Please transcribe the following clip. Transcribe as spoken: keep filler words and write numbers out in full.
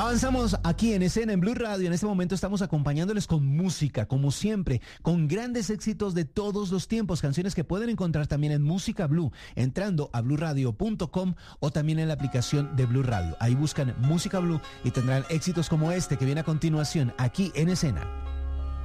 Avanzamos aquí en Escena, en Blue Radio. En este momento estamos acompañándoles con música, como siempre, con grandes éxitos de todos los tiempos, canciones que pueden encontrar también en Música Blue, entrando a blue radio punto com o también en la aplicación de Blue Radio. Ahí buscan Música Blue y tendrán éxitos como este que viene a continuación aquí en Escena.